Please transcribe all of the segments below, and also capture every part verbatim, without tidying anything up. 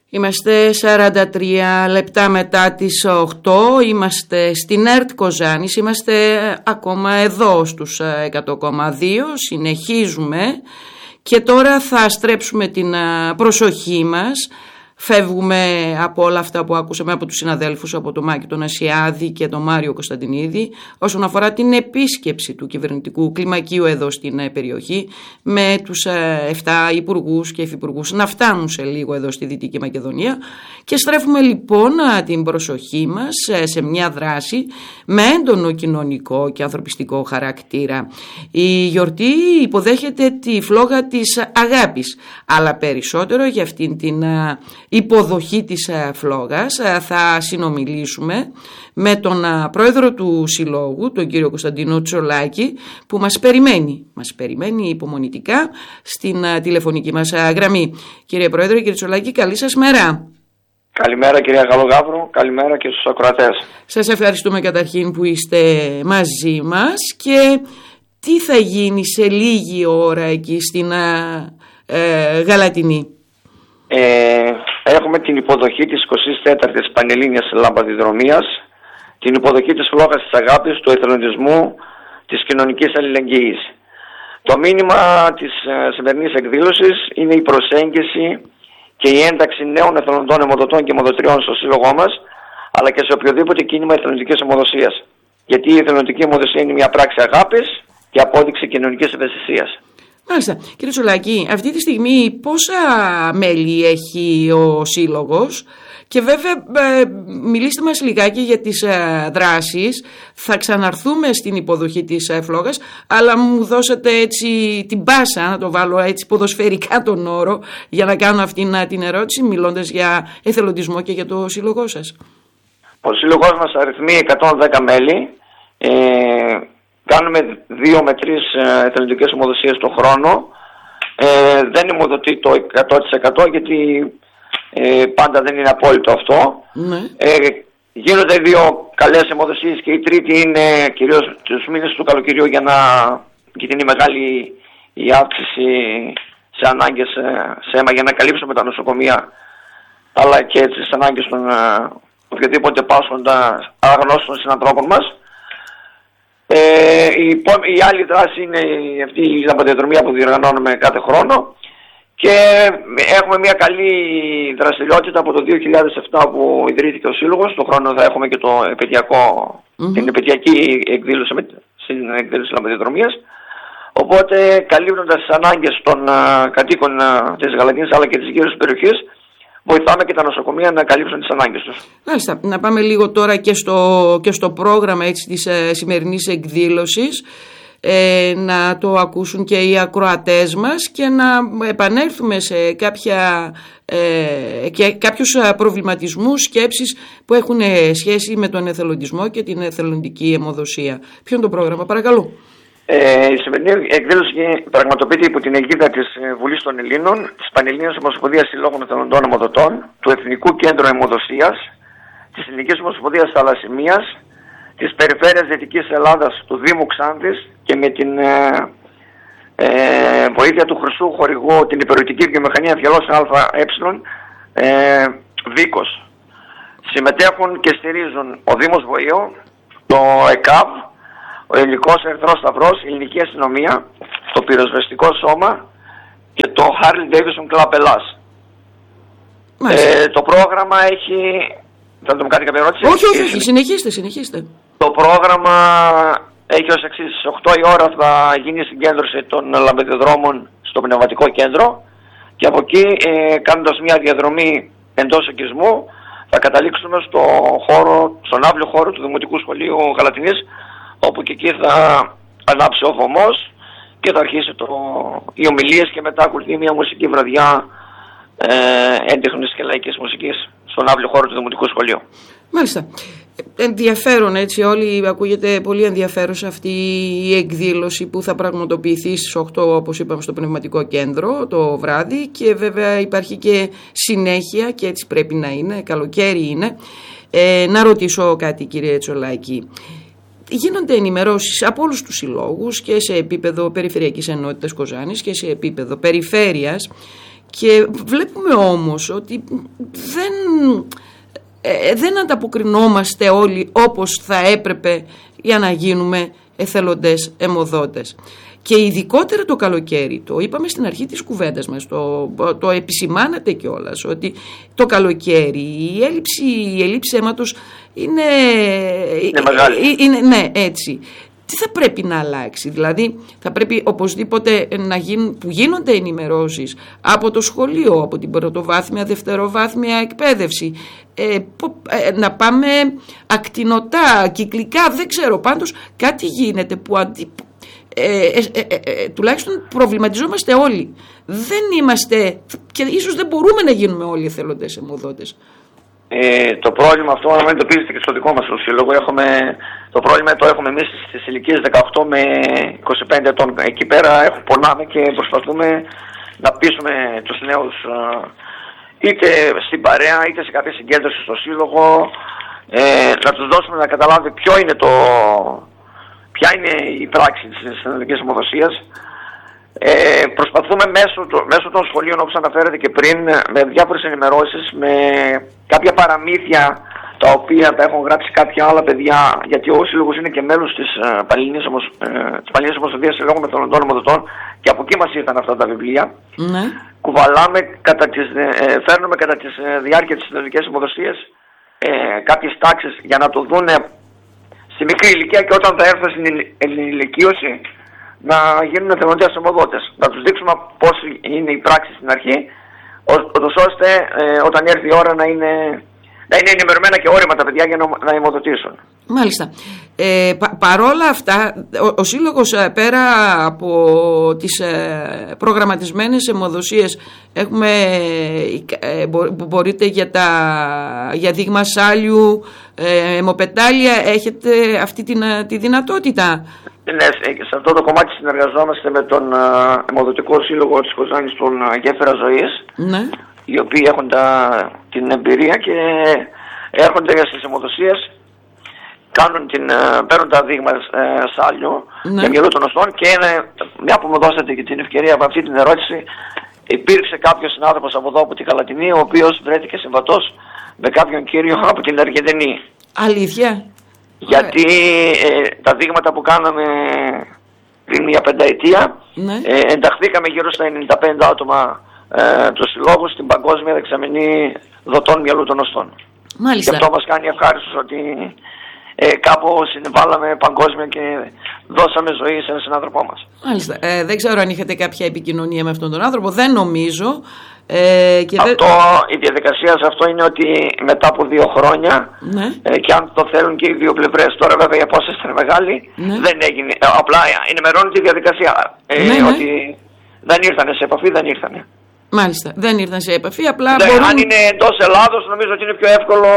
Είμαστε σαράντα τρία λεπτά μετά τις οκτώ, είμαστε στην ΕΡΤ Κοζάνης, είμαστε ακόμα εδώ στους εκατό κόμμα δύο, συνεχίζουμε και τώρα θα στρέψουμε την προσοχή μας. Φεύγουμε από όλα αυτά που άκουσαμε από τους συναδέλφους, από τον Μάκη τον Ασιάδη και τον Μάριο Κωνσταντινίδη, όσον αφορά την επίσκεψη του κυβερνητικού κλιμακίου εδώ στην περιοχή, με τους εφτά υπουργούς και υφυπουργούς να φτάνουν σε λίγο εδώ στη Δυτική Μακεδονία, και στρέφουμε λοιπόν την προσοχή μας σε μια δράση με έντονο κοινωνικό και ανθρωπιστικό χαρακτήρα. Η γιορτή υποδέχεται τη φλόγα της αγάπης, αλλά περισσότερο για αυτήν την υποδοχή της φλόγας θα συνομιλήσουμε με τον πρόεδρο του Συλλόγου, τον κύριο Κωνσταντίνο Τσολάκη, που μας περιμένει, μας περιμένει υπομονητικά στην τηλεφωνική μας γραμμή. Κύριε Πρόεδρε, κύριε Τσολάκη, καλή σας μέρα. Καλημέρα κυρία Γαλογάβρου, καλημέρα και στους ακροατές. Σας ευχαριστούμε καταρχήν που είστε μαζί μας, και τι θα γίνει σε λίγη ώρα εκεί στην ε, Γαλατινή? Ε, έχουμε την υποδοχή της εικοστής τέταρτης Πανελλήνιας Λαμπαδιδρομίας, την υποδοχή της φλόγας της αγάπης, του εθελοντισμού, της κοινωνικής αλληλεγγύης. Το μήνυμα της ε, σημερινής εκδήλωσης είναι η προσέγγιση και η ένταξη νέων εθελοντών, αιμοδοτών και αιμοδοτριών στο σύλλογό μας, αλλά και σε οποιοδήποτε κίνημα εθελοντικής αιμοδοσίας. Γιατί η εθελοντική αιμοδοσία είναι μια πράξη αγάπης και απόδειξη κοινωνικής ευαισθησίας. Μάλιστα. Κύριε Τσολάκη, αυτή τη στιγμή πόσα μέλη έχει ο Σύλλογος? Και βέβαια ε, μιλήστε μας λιγάκι για τις ε, δράσεις. Θα ξαναρθούμε στην υποδοχή της ε, φλόγας, αλλά μου δώσατε έτσι την πάσα, να το βάλω έτσι ποδοσφαιρικά τον όρο, για να κάνω αυτήν ε, την ερώτηση, μιλώντας για εθελοντισμό και για το Σύλλογό σας. Ο Σύλλογός μας αριθμεί εκατόν δέκα μέλη. Ε, κάνουμε δύο με τρεις ε, εθελοντικές αιμοδοσίες το χρόνο. Ε, δεν αιμοδοτεί το εκατό τοις εκατό, γιατί Ε, πάντα δεν είναι απόλυτο αυτό. Ναι. Ε, γίνονται δύο καλές αιμοδοσίες και η τρίτη είναι κυρίως τους μήνες του καλοκαιριού, για να γιατί είναι μεγάλη η αύξηση σε ανάγκες σε αίμα, για να καλύψουμε τα νοσοκομεία, αλλά και τις ανάγκες των οποιοδήποτε πάσχοντα αγνώστων συνανθρώπων μας. Ε, η, η άλλη δράση είναι αυτή η λαμπαδιαδρομία που διοργανώνουμε κάθε χρόνο. Και έχουμε μια καλή δραστηριότητα από το δύο χιλιάδες επτά που ιδρύθηκε ο Σύλλογος. Το χρόνο θα έχουμε και το επαιτειακό, mm-hmm. την επαιτειακή εκδήλωση στην εκδήλωση λαμπαδιαδρομίας. Οπότε, καλύπτοντας τις ανάγκες των uh, κατοίκων uh, της Γαλατινής, αλλά και της γύρω περιοχής, βοηθάμε και τα νοσοκομεία να καλύψουν τις ανάγκες τους. Μάλιστα. Να πάμε λίγο τώρα και στο, και στο πρόγραμμα έτσι, της uh, σημερινής εκδήλωσης. Ε, να το ακούσουν και οι ακροατές μας και να επανέλθουμε σε κάποια, ε, και κάποιους προβληματισμούς, σκέψεις που έχουν σχέση με τον εθελοντισμό και την εθελοντική αιμοδοσία. Ποιο είναι το πρόγραμμα, παρακαλώ? Ε, η σημερινή εκδήλωση πραγματοποιείται υπό την αιγίδα της Βουλής των Ελλήνων, της Πανελλήνιας Ομοσπονδίας Συλλόγων Εθελοντών Αιμοδοτών, του Εθνικού Κέντρου Αιμοδοσίας, της Ελληνικής Ομοσπονδίας Θαλασσιμίας, της Περιφέρειας Δυτικής Ελλάδας, του Δήμου Ξάνθης, και με την ε, ε, βοήθεια του χρυσού χορηγού, την υπηρετική βιομηχανία Φιαλώσεων ΑΕ, ε, Βίκος. Συμμετέχουν και στηρίζουν ο Δήμος Βοήου, το ΕΚΑΒ, ο Ελληνικός Ερυθρός Σταυρός, η Ελληνική Αστυνομία, το Πυροσβεστικό Σώμα και το Harley Davidson Club Ελλάς. Ε, το πρόγραμμα έχει... Θα το μου κάνει κάποια ερώτηση? Όχι, όχι, όχι. Συνεχίστε, συνεχίστε. Το πρόγραμμα έχει ως εξής. Στις οκτώ η ώρα θα γίνει η συγκέντρωση των λαμπαδιοδρόμων στο πνευματικό κέντρο, και από εκεί, ε, κάνοντας μια διαδρομή εντός οικισμού, θα καταλήξουμε στο χώρο, στον αύλιο χώρο του Δημοτικού Σχολείου Γαλατινής, όπου και εκεί θα ανάψει ο βωμός και θα αρχίσει το, οι ομιλίες, και μετά ακολουθεί μια μουσική βραδιά ε, έντεχνης και λαϊκής μουσικής στον αύλιο χώρο του Δημοτικού Σχολείου. Μάλιστα. Ενδιαφέρον, έτσι, όλοι ακούγεται πολύ ενδιαφέρουσα αυτή η εκδήλωση που θα πραγματοποιηθεί στις οκτώ, όπως είπαμε, στο Πνευματικό Κέντρο το βράδυ, και βέβαια υπάρχει και συνέχεια, και έτσι πρέπει να είναι, καλοκαίρι είναι. Ε, να ρωτήσω κάτι, κύριε Τσολάκη. Γίνονται ενημερώσεις από όλους τους συλλόγους, και σε επίπεδο Περιφερειακής Ενότητας Κοζάνης και σε επίπεδο περιφέρειας, Και βλέπουμε όμως ότι δεν, ε, δεν ανταποκρινόμαστε όλοι όπως θα έπρεπε για να γίνουμε εθελοντές αιμοδότες. Και ειδικότερα το καλοκαίρι, το είπαμε στην αρχή της κουβέντας μας, το, το επισημάνατε κιόλας, ότι το καλοκαίρι η έλλειψη, η έλλειψη αίματος είναι, είναι μεγάλη. Είναι, ναι, έτσι. Τι θα πρέπει να αλλάξει? Δηλαδή θα πρέπει οπωσδήποτε να γίνουν, που γίνονται ενημερώσεις από το σχολείο, από την πρωτοβάθμια, δευτεροβάθμια εκπαίδευση, ε, ε, να πάμε ακτινοτά, κυκλικά, δεν ξέρω, πάντως κάτι γίνεται που αντι, ε, ε, ε, ε, ε, τουλάχιστον προβληματιζόμαστε όλοι. Δεν είμαστε και ίσως δεν μπορούμε να γίνουμε όλοι εθελοντές αιμοδότες. Ε, το πρόβλημα αυτό, αν εντοπίζεται και στο δικό μας το σύλλογο, έχουμε, το πρόβλημα το έχουμε εμείς στις ηλικίες δεκαοκτώ με είκοσι πέντε ετών. Εκεί πέρα έχουμε, πονάμε και προσπαθούμε να πείσουμε τους νέους, είτε στην παρέα είτε σε κάποια συγκέντρωση στο σύλλογο, ε, να τους δώσουμε να καταλάβει ποιο είναι το, ποια είναι η πράξη της εθελοντικής αιμοδοσίας. Ε, προσπαθούμε μέσω, το, μέσω των σχολείων, όπως αναφέρατε και πριν, με διάφορες ενημερώσεις, με κάποια παραμύθια τα οποία τα έχουν γράψει κάποια άλλα παιδιά, γιατί ο σύλλογος είναι και μέλος της uh, Παλαινής Ομοσπονδίας Συλλόγων Εθελοντών Αιμοδοτών και από εκεί μας ήρθαν αυτά τα βιβλία. Ναι. Κουβαλάμε, κατά τις, ε, φέρνουμε κατά τη ε, διάρκεια της εθελοντικής αιμοδοσίας ε, κάποιες τάξεις για να το δούνε στη μικρή ηλικία και όταν θα έρθουν στην ενηλικίωση να γίνουν εθελοντές αιμοδότες. Να τους δείξουμε πώς είναι η πράξη στην αρχή, ώστε ε, όταν έρθει η ώρα να είναι, να είναι ενημερωμένα και όρημα τα παιδιά για να, να αιμοδοτήσουν. Μάλιστα. Ε, πα, παρόλα αυτά, ο, ο Σύλλογος πέρα από τις ε, προγραμματισμένες αιμοδοσίες, έχουμε, ε, μπο, μπορείτε για, τα, για δείγμα σάλιου, ε, αιμοπετάλια, έχετε αυτή την, τη δυνατότητα? Ναι, σε αυτό το κομμάτι συνεργαζόμαστε με τον αιμοδοτικό σύλλογο της Κοζάνης, τον Γέφυρα Ζωής, ναι, οι οποίοι έχουν τα, την εμπειρία και έρχονται στις αιμοδοσίες, κάνουν την, παίρνουν τα δείγμα ε, σάλιου, ναι, για μυαλού των οστών και είναι, μια που μου δώσατε και την ευκαιρία από αυτή την ερώτηση, υπήρξε κάποιος συνάδελφος από εδώ από την Καλατινή, ο οποίος βρέθηκε συμβατός με κάποιον κύριο από την Αργεντινή. Αλήθεια? Γιατί ε, τα δείγματα που κάναμε πριν μια πενταετία, ναι, ε, ενταχθήκαμε γύρω στα ενενήντα πέντε άτομα ε, του συλλόγου στην παγκόσμια δεξαμενή δοτών μυαλού των οστών. Μάλιστα. Και αυτό μας κάνει ευχάριστος ότι ε, κάπου συνεβάλαμε παγκόσμια και δώσαμε ζωή σε έναν συνάδελφό μας. Μάλιστα. Ε, δεν ξέρω αν είχατε κάποια επικοινωνία με αυτόν τον άνθρωπο, δεν νομίζω. Ε, και αυτό, δε... Η διαδικασία σε αυτό είναι ότι μετά από δύο χρόνια, ναι, ε, και αν το θέλουν και οι δύο πλευρές, τώρα βέβαια η απόσταση ήταν μεγάλη, ναι, δεν έγινε. Ε, απλά ενημερώνει τη διαδικασία. Ε, ναι, ναι, ότι δεν ήρθανε σε επαφή, δεν ήρθανε. Μάλιστα, δεν ήρθαν σε επαφή, απλά ναι, μπορούν... Αν είναι εντός Ελλάδος, νομίζω ότι είναι πιο εύκολο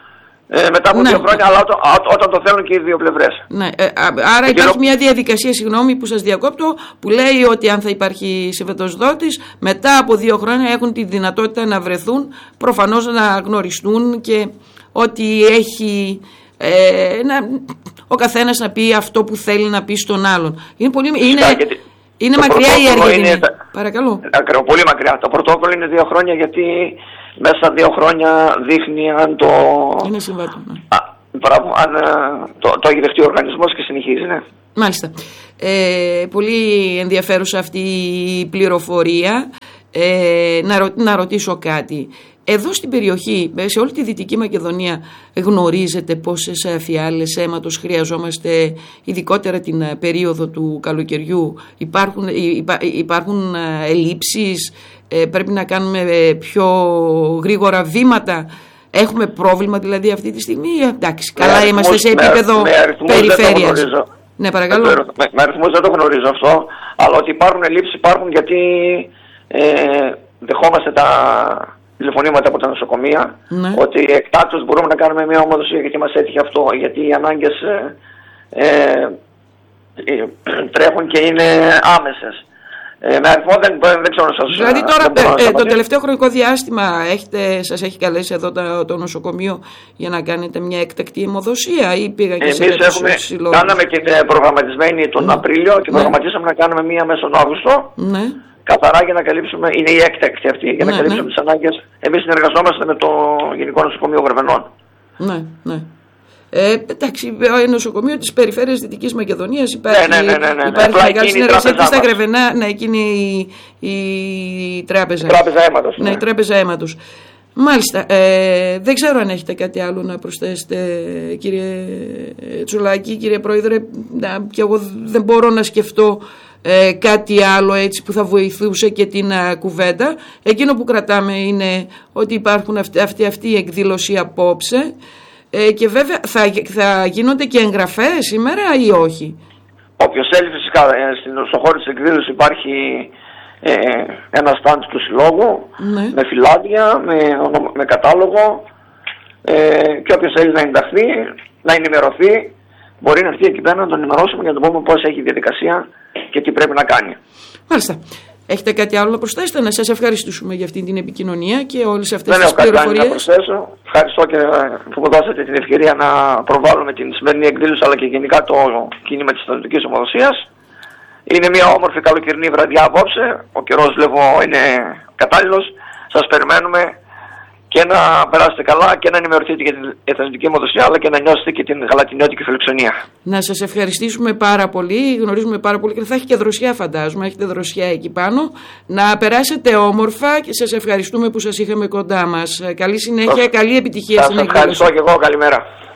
ε, μετά από ναι, δύο χρόνια, αλλά ό, όταν το θέλουν και οι δύο πλευρές. Ναι, ε, άρα και υπάρχει και... μια διαδικασία, συγγνώμη που σας διακόπτω, που λέει ότι αν θα υπάρχει συμβατοσδότης, μετά από δύο χρόνια έχουν τη δυνατότητα να βρεθούν, προφανώς να γνωριστούν και ότι έχει... Ε, να, ο καθένας να πει αυτό που θέλει να πει στον άλλον. Είναι πολύ... Είναι... Γιατί... Είναι μακριά η Αργεντινή. Είναι... Παρακαλώ. Ακριβώς, πολύ μακριά. Το πρωτόκολλο είναι δύο χρόνια, γιατί μέσα στα δύο χρόνια δείχνει αν το. Είναι συμβατό. Ναι. Α, μπράβο, αν το, το έχει δεχτεί ο οργανισμός και συνεχίζει, ναι. Μάλιστα. Ε, πολύ ενδιαφέρουσα αυτή η πληροφορία. Ε, να, ρω, να ρωτήσω κάτι. Εδώ στην περιοχή, σε όλη τη Δυτική Μακεδονία, γνωρίζετε πόσες φιάλες αίματος χρειαζόμαστε, ειδικότερα την περίοδο του καλοκαιριού? Υπάρχουν, υπά, υπάρχουν ελλείψεις, πρέπει να κάνουμε πιο γρήγορα βήματα? Έχουμε πρόβλημα δηλαδή αυτή τη στιγμή? Εντάξει, καλά αριθμούς, είμαστε σε επίπεδο με, με περιφέρειας. Ναι, παρακαλώ. Με, με, με αριθμούς δεν το γνωρίζω αυτό, αλλά ότι υπάρχουν ελλείψεις υπάρχουν, γιατί ε, δεχόμαστε τα τηλεφωνήματα από τα νοσοκομεία, ναι, ότι εκτάκτως μπορούμε να κάνουμε μια ομοδοσία, γιατί μας έτυχε αυτό, γιατί οι ανάγκες ε, ε, τρέχουν και είναι άμεσες. Ε, με αριθμό δεν, δεν ξέρω να σας... Δηλαδή τώρα ε, το τελευταίο χρονικό διάστημα έχετε, σας έχει καλέσει εδώ το, το νοσοκομείο για να κάνετε μια εκτακτή αιμοδοσία, ή πήγα και σε Εμείς κάναμε την προγραμματισμένη τον, ναι, Απρίλιο και, ναι, προγραμματίσαμε να κάνουμε μια μέσα τον Αύγουστο. Ναι. καθαρά για να καλύψουμε, είναι η έκτακτη αυτή, για να ναι, καλύψουμε ναι. τις ανάγκες. Εμείς συνεργαζόμαστε με το Γενικό Νοσοκομείο Γρεβενών. Ναι, ναι. Ε, εντάξει, νοσοκομείο της περιφέρειας Δυτικής Μακεδονίας υπάρχει, ναι, ναι, ναι, ναι, ναι. υπάρχει μεγάλη συνεργασία και στα Γρεβενά, ναι, εκείνη η, η τράπεζα. Τράπεζα αίματος. Ναι, ναι. η τράπεζα αίματος. Μάλιστα, ε, δεν ξέρω αν έχετε κάτι άλλο να προσθέσετε, κύριε Τσουλάκη, κύριε Πρόεδρε, και εγώ δεν μπορώ να σκεφτώ ε, κάτι άλλο έτσι που θα βοηθούσε και την α, κουβέντα. Εκείνο που κρατάμε είναι ότι υπάρχουν αυτή, αυτή, αυτή η εκδήλωση απόψε ε, και βέβαια θα, θα γίνονται και εγγραφές σήμερα ή όχι? Όποιος θέλει, φυσικά, στον χώρο της εκδήλωσης υπάρχει ε, ένα στάντ του συλλόγου, ναι. με φυλάδια, με, με κατάλογο, ε, και όποιος θέλει να ενταχθεί, να ενημερωθεί, μπορεί να έρθει εκεί πέρα να τον ενημερώσουμε για να τον πούμε πώς έχει η διαδικασία και τι πρέπει να κάνει. Μάλιστα. Έχετε κάτι άλλο να προσθέσετε? Να σας ευχαριστήσουμε για αυτή την επικοινωνία και όλες αυτές Δεν τις πληροφορίες. Δεν έχω κάτι να προσθέσω. Ευχαριστώ και που μου δώσατε την ευκαιρία να προβάλλουμε την σημερινή εκδήλωση, αλλά και γενικά το κίνημα της Εθελοντικής Ομοδοσίας. Είναι μια όμορφη καλοκαιρινή βραδιά απόψε. Ο καιρός βλέπω είναι κατάλληλος. Σας περιμένουμε και να περάσετε καλά και να ενημερωθείτε για την Εθελοντική Ομοδοσία, αλλά και να νιώσετε και την γαλατινιώτικη φιλοξενία. Να σας ευχαριστήσουμε πάρα πολύ. Γνωρίζουμε πάρα πολύ και θα έχει και δροσιά, φαντάζομαι. Έχετε δροσιά εκεί πάνω. Να περάσετε όμορφα και σας ευχαριστούμε που σας είχαμε κοντά μας. Καλή συνέχεια, σας, καλή επιτυχία σας στην εκδήλωση. Ευχαριστώ και εγώ. Καλημέρα.